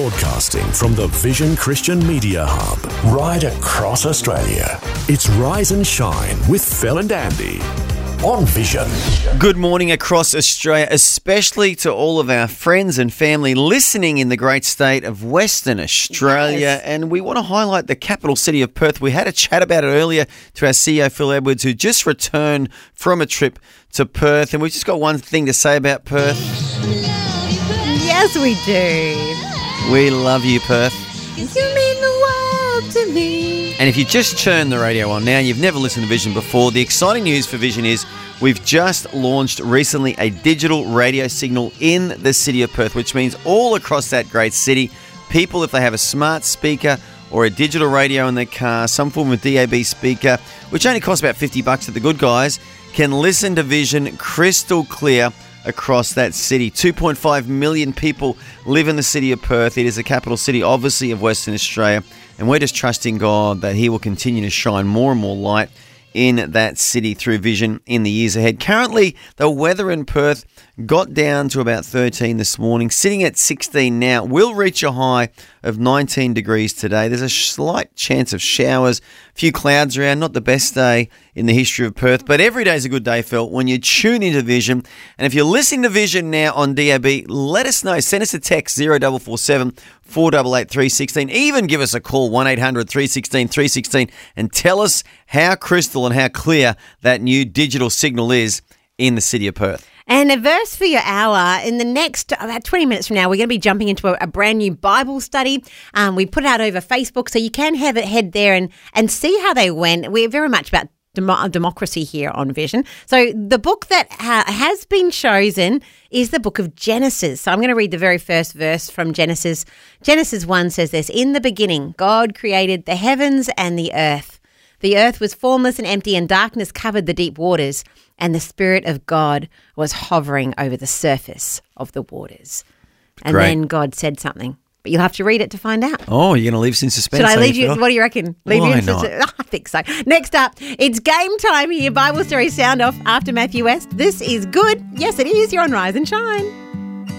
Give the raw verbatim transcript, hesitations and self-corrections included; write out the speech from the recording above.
Broadcasting from the Vision Christian Media Hub, right across Australia. It's Rise and Shine with Phil and Andy on Vision. Good morning across Australia, especially to all of our friends and family listening in the great state of Western Australia. Yes. And we want to highlight the capital city of Perth. We had a chat about it earlier to our C E O, Phil Edwards, who just returned from a trip to Perth. And we've just got one thing to say about Perth. Yes, we do. We love you, Perth. You mean the world to me. And if you just turned the radio on now, you've never listened to Vision before, the exciting news for Vision is we've just launched recently a digital radio signal in the city of Perth, which means all across that great city, people, if they have a smart speaker or a digital radio in their car, some form of D A B speaker, which only costs about fifty bucks at the Good Guys, can listen to Vision crystal clear across that city. two point five million people live in the city of Perth. It is the capital city, obviously, of Western Australia. And we're just trusting God that He will continue to shine more and more light in that city through Vision in the years ahead. Currently, the weather in Perth got down to about thirteen this morning, sitting at sixteen now. We'll reach a high of nineteen degrees today. There's a slight chance of showers, a few clouds around. Not the best day in the history of Perth, but every day is a good day, Phil, when you tune into Vision. And if you're listening to Vision now on D A B, let us know. Send us a text, zero four four seven, four eight eight, three one six. Even give us a call, one eight hundred, three one six, three one six, and tell us how crystal and how clear that new digital signal is in the city of Perth. And a verse for your hour. In the next about twenty minutes from now, we're going to be jumping into a, a brand new Bible study. Um, we put it out over Facebook, so you can have it head there and, and see how they went. We're very much about Demo- democracy here on Vision. So the book that ha- has been chosen is the book of Genesis. So I'm going to read the very first verse from Genesis. Genesis one says this: "In the beginning, God created the heavens and the earth. The earth was formless and empty, and darkness covered the deep waters, and the Spirit of God was hovering over the surface of the waters." And Great. then God said something. But you'll have to read it to find out. Oh, you're going to leave us in suspense. Should I are leave you? Phil? What do you reckon? Leave Why you in not? suspense? I think so. Next up, it's game time here. Bible story sound off after Matthew West. This is good. Yes, it is. You're on Rise and Shine.